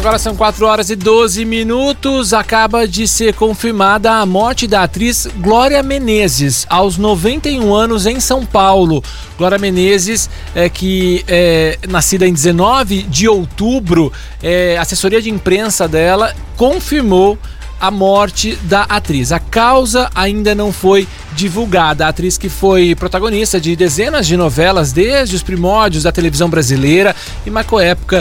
Agora são 4h12. Acaba de ser confirmada a morte da atriz Glória Menezes, aos 91 anos, em São Paulo. Glória Menezes, nascida em 19 de outubro, a assessoria de imprensa dela confirmou a morte da atriz. A causa ainda não foi divulgada. A atriz, que foi protagonista de dezenas de novelas desde os primórdios da televisão brasileira e marcou época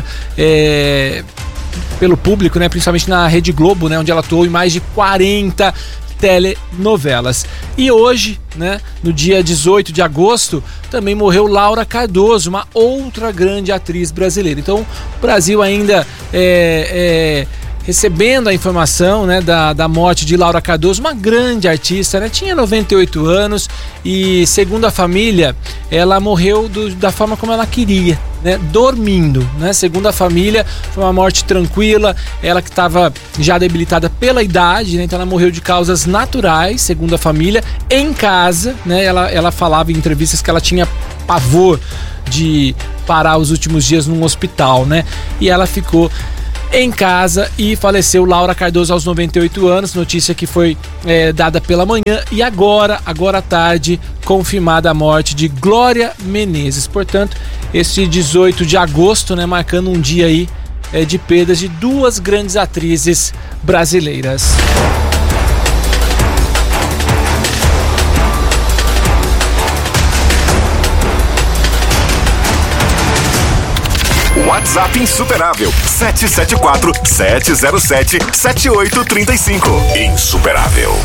pelo público, né, principalmente na Rede Globo, né, onde ela atuou em mais de 40 telenovelas. E hoje, né, no dia 18 de agosto, também morreu Laura Cardoso, uma outra grande atriz brasileira. Então, o Brasil ainda recebendo a informação, né, da morte de Laura Cardoso, uma grande artista, né, tinha 98 anos e, segundo a família, ela morreu da forma como ela queria, né, dormindo, né, segundo a família, foi uma morte tranquila, ela que estava já debilitada pela idade, né, então ela morreu de causas naturais, segundo a família, em casa, né, ela falava em entrevistas que ela tinha pavor de parar os últimos dias num hospital, né, e ela ficou em casa e faleceu. Laura Cardoso aos 98 anos, notícia que foi dada pela manhã, e agora à tarde, confirmada a morte de Glória Menezes. Portanto, esse 18 de agosto, né, marcando um dia aí de perdas de duas grandes atrizes brasileiras. WhatsApp Insuperável 774-707-7835. Insuperável.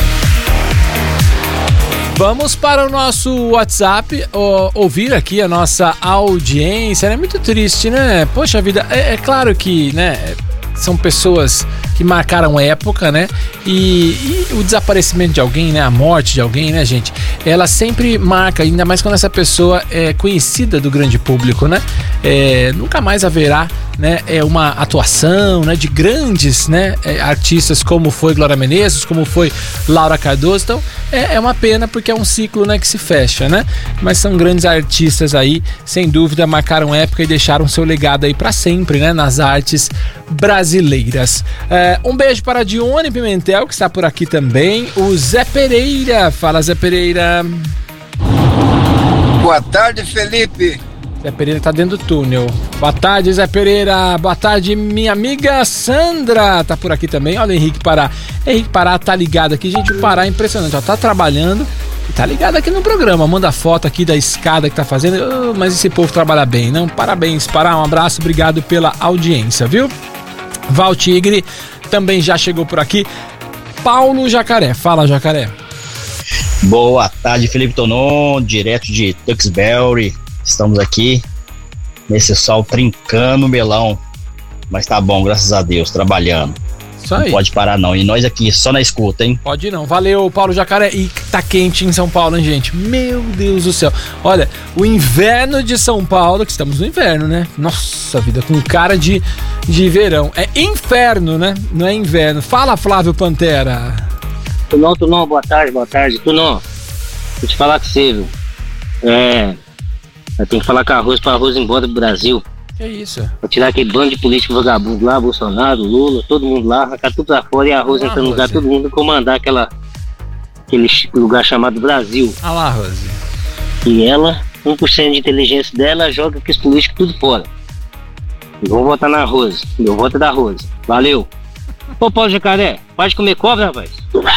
Vamos para o nosso WhatsApp ouvir aqui a nossa audiência. É muito triste, né? Poxa vida, é claro que, né, são pessoas que marcaram época, né? E o desaparecimento de alguém, né? A morte de alguém, né, gente? Ela sempre marca, ainda mais quando essa pessoa é conhecida do grande público, né? Nunca mais haverá, né, uma atuação, né, de grandes, né, artistas como foi Glória Menezes, como foi Laura Cardoso. Então é uma pena, porque é um ciclo, né, que se fecha, né? Mas são grandes artistas aí, sem dúvida, marcaram época e deixaram seu legado aí para sempre, né, nas artes brasileiras. Um beijo para a Dione Pimentel, que está por aqui também. O Zé Pereira, fala, Zé Pereira. Boa tarde, Felipe. Zé Pereira tá dentro do túnel. Boa tarde, Zé Pereira. Boa tarde, minha amiga Sandra. Tá por aqui também. Olha, Henrique Pará. Henrique Pará tá ligado aqui, gente. O Pará é impressionante. Ó, tá trabalhando e tá ligado aqui no programa. Manda foto aqui da escada que tá fazendo. Mas esse povo trabalha bem, não? Parabéns, Pará. Um abraço, obrigado pela audiência, viu? Val Tigre também já chegou por aqui. Paulo Jacaré. Fala, Jacaré. Boa tarde, Felipe Tonon, direto de Tewksbury. Estamos aqui nesse sol trincando o melão, mas tá bom, graças a Deus, trabalhando. Isso aí. Não pode parar não, e nós aqui só na escuta, hein? Pode não, valeu, Paulo Jacaré. E tá quente em São Paulo, hein, gente? Meu Deus do céu. Olha, o inverno de São Paulo, que estamos no inverno, né? Nossa vida, com cara de verão. É inferno, né? Não é inverno. Fala, Flávio Pantera. Tunão, boa tarde. Tunão, vou te falar com você, viu? Eu tenho que falar com a Rosa, pra Rosa ir embora do Brasil. Que isso? Pra tirar aquele bando de político vagabundo lá, Bolsonaro, Lula, todo mundo lá, arrancar tudo pra fora, e a Rosa entrando no lugar, todo mundo comandar aquele lugar chamado Brasil. Ah lá, Rosa. E ela, 1% de inteligência dela, joga com os políticos tudo fora. E vamos votar na Rosa. Meu voto é da Rosa. Valeu. Ô, Paulo Jacaré, pode comer cobra, rapaz?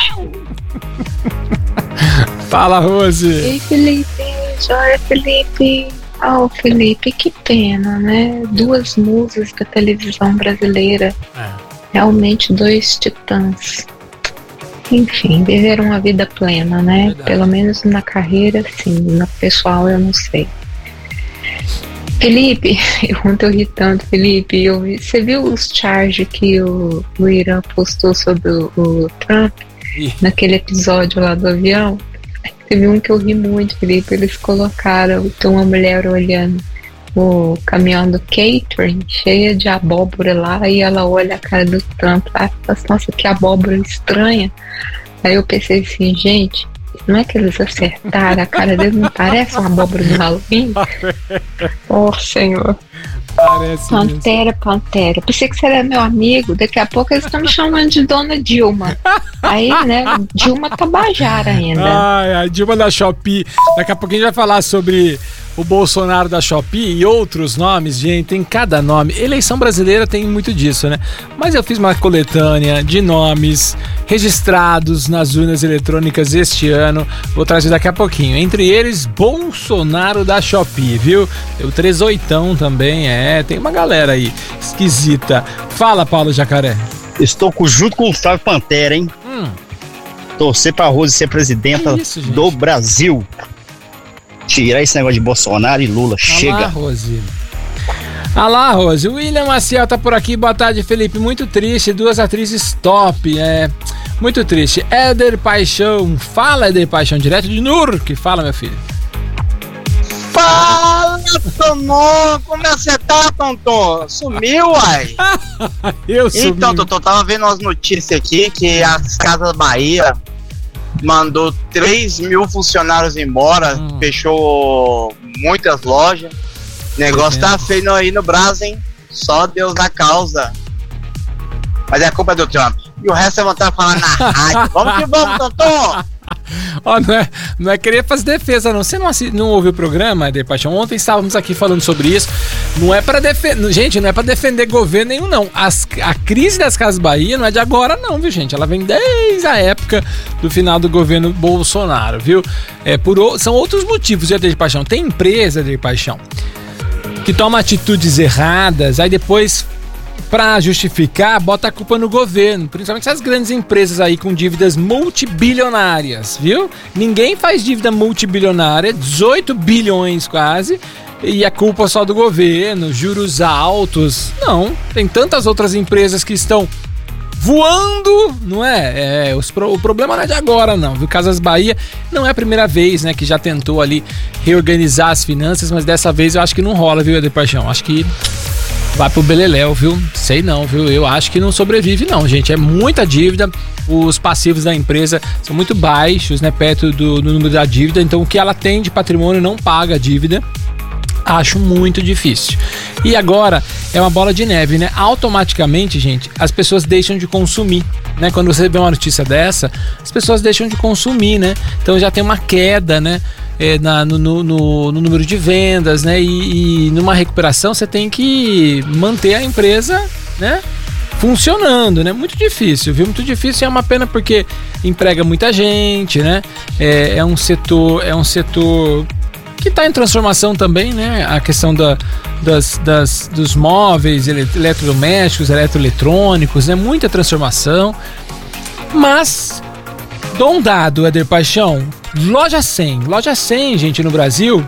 Fala, Rose. Ei, Felipe. Joia, Felipe. Oh, Felipe, que pena, né? Duas musas da televisão brasileira. Realmente dois titãs. Enfim, viveram uma vida plena, né? Verdade. Pelo menos na carreira, sim. No pessoal, eu não sei. Felipe, ontem eu ri tanto, Felipe. Você viu os charges que o Irã postou sobre o Trump? Naquele episódio lá do avião? Teve um que eu ri muito, Felipe. Eles colocaram, tem uma mulher olhando o caminhão do catering, cheia de abóbora lá, e ela olha a cara do Trump lá e fala assim, nossa, que abóbora estranha. Aí eu pensei assim, gente, não é que eles acertaram? A cara deles não parece uma abóbora do Halloween? Oh, Senhor. Parece Pantera. Pensei que você era meu amigo. Daqui a pouco eles estão me chamando de Dona Dilma. Aí, né? Dilma Tabajara ainda. Ai, a Dilma da Shopee. Daqui a pouco a gente vai falar sobre o Bolsonaro da Shopee e outros nomes, gente. Tem cada nome. Eleição brasileira tem muito disso, né? Mas eu fiz uma coletânea de nomes registrados nas urnas eletrônicas este ano. Vou trazer daqui a pouquinho. Entre eles, Bolsonaro da Shopee, viu? O 38 também, tem uma galera aí esquisita. Fala, Paulo Jacaré. Estou junto com o Flávio Pantera, hein? Torcer pra Rose ser presidenta do Brasil. Tirar esse negócio de Bolsonaro e Lula. Chega. Olá, Rose. O William Maciel tá por aqui. Boa tarde, Felipe. Muito triste. 2 atrizes top. Muito triste. Éder Paixão. Fala, Éder Paixão. Direto de Nurk. Fala, meu filho. Fala, Tonton. Como é que você tá, Tonton? Sumiu, uai? Eu sumi. Então, Tonton, tava vendo umas notícias aqui que as Casas Bahia mandou 3 mil funcionários embora, fechou muitas lojas. O negócio tá feio aí no Brasil, hein? Só Deus na causa. Mas é a culpa do Trump. E o resto eu vou estar falando na rádio. Vamos que vamos, Tonton! Não é querer fazer defesa, não. Você não ouviu o programa, Eder Paixão? Ontem estávamos aqui falando sobre isso. Não é para defender. Gente, não é para defender governo nenhum, não. A crise das Casas Bahia não é de agora, não, viu, gente? Ela vem desde a época do final do governo Bolsonaro, viu? São outros motivos, Eder Paixão. Tem empresa, Eder Paixão, que toma atitudes erradas, aí depois, pra justificar, bota a culpa no governo, principalmente essas grandes empresas aí com dívidas multibilionárias, viu? Ninguém faz dívida multibilionária, 18 bilhões quase, e a culpa só do governo, juros altos. Não, tem tantas outras empresas que estão voando, não é? O problema não é de agora, não, viu? Casas Bahia não é a primeira vez, né, que já tentou ali reorganizar as finanças, mas dessa vez eu acho que não rola, viu, Eder Paixão? Acho que vai pro beleléu, viu? Sei não, viu? Eu acho que não sobrevive não, gente. É muita dívida, os passivos da empresa são muito baixos, né? Perto do número da dívida, então o que ela tem de patrimônio não paga a dívida. Acho muito difícil. E agora é uma bola de neve, né? Automaticamente, gente, as pessoas deixam de consumir, né? Quando você vê uma notícia dessa, as pessoas deixam de consumir, né? Então já tem uma queda, né? No número de vendas, né? E numa recuperação você tem que manter a empresa, né, funcionando, né? Muito difícil, viu? Muito difícil, é uma pena porque emprega muita gente, né? É um setor que está em transformação também, né? A questão dos móveis, eletrodomésticos, eletroeletrônicos, né? Muita transformação. Mas, dou um dado, Éder Paixão. Loja 100, gente, no Brasil,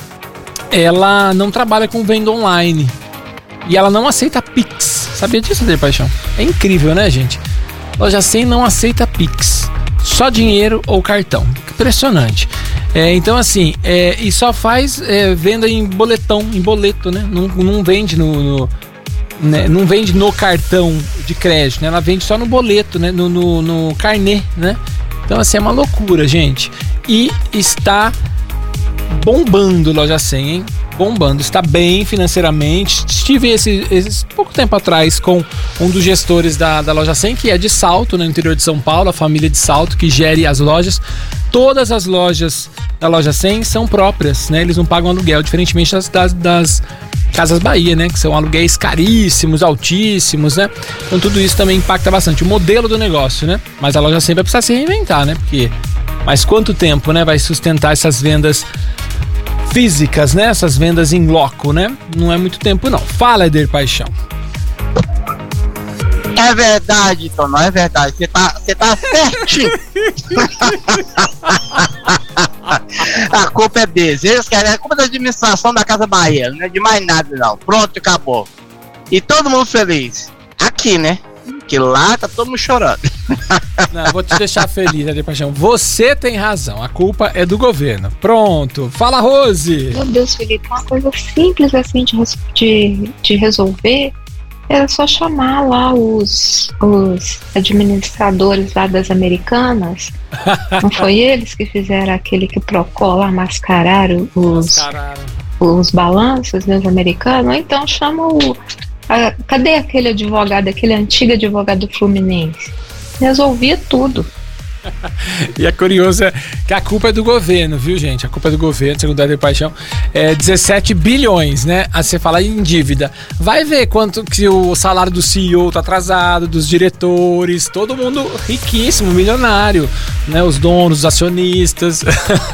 ela não trabalha com venda online. E ela não aceita Pix. Sabia disso, Éder Paixão? É incrível, né, gente? Loja 100 não aceita Pix. Só dinheiro ou cartão. Impressionante. Então, assim, e só faz venda em boleto, né? Não vende né? Não vende no cartão de crédito, né? Ela vende só no boleto, né? No carnê, né? Então, assim, é uma loucura, gente. E está bombando Loja 100, hein? Bombando. Está bem financeiramente. Estive esse pouco tempo atrás com um dos gestores da Loja 100, que é de Salto, no interior de São Paulo, a família de Salto, que gere as lojas. Todas as lojas da Loja 100 são próprias, né? Eles não pagam aluguel, diferentemente das Casas Bahia, né? Que são aluguéis caríssimos, altíssimos, né? Então tudo isso também impacta bastante o modelo do negócio, né? Mas a Loja 100 vai precisar se reinventar, né? Mas quanto tempo, né? Vai sustentar essas vendas físicas, né? Essas vendas em loco, né? Não é muito tempo, não. Fala, Éder Paixão. É verdade, Tono, é verdade. Você tá certinho. A culpa é deles. Eles querem a culpa da administração da Casa Bahia. Não é de mais nada, não. Pronto, acabou. E todo mundo feliz. Aqui, né? Que lá tá todo mundo chorando. Não, vou te deixar feliz, Éder Paixão. Você tem razão. A culpa é do governo. Pronto. Fala, Rose. Meu Deus, Felipe, uma coisa simples assim de resolver. Era só chamar lá os administradores lá das Americanas. Não foi eles que fizeram aquele que Procol lá, mascararam os balanços, né, os americanos, ou então chama cadê aquele advogado, aquele antigo advogado do Fluminense? Resolvia tudo. E é curioso que a culpa é do governo, viu, gente? A culpa é do governo, segundo a Éder Paixão, 17 bilhões, né? A você falar em dívida. Vai ver quanto que o salário do CEO tá atrasado, dos diretores, todo mundo riquíssimo, milionário, né? Os donos, os acionistas.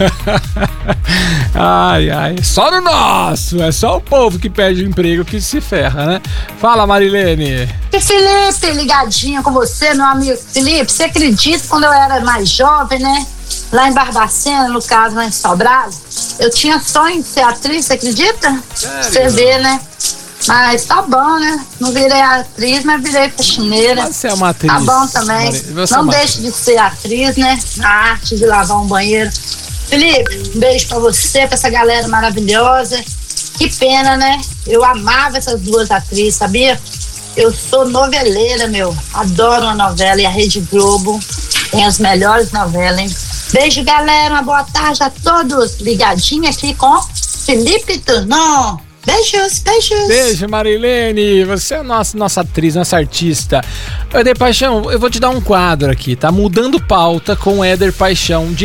Ai, só no nosso, é só o povo que perde o emprego que se ferra, né? Fala, Marilene. E Felipe, ligadinha com você, meu amigo Felipe, você acredita quando eu era mais jovem, né? Lá em Barbacena, no caso, lá em Sobrado, eu tinha sonho de ser atriz, você acredita? Sério? Você vê, né? Mas tá bom, né? Não virei atriz, mas virei faxineira. Você é uma atriz. Tá bom também. Não deixe de ser atriz, né? Na arte de lavar um banheiro. Felipe, um beijo pra você, pra essa galera maravilhosa. Que pena, né? Eu amava essas duas atrizes, sabia? Eu sou noveleira, meu. Adoro uma novela e a Rede Globo tem as melhores novelas, hein? Beijo, galera. Uma boa tarde a todos. Ligadinha aqui com Felipe Tonon. Beijos. Beijo, Marilene. Você é nossa atriz, nossa artista. Éder Paixão, eu vou te dar um quadro aqui, tá? Mudando pauta com Éder Paixão.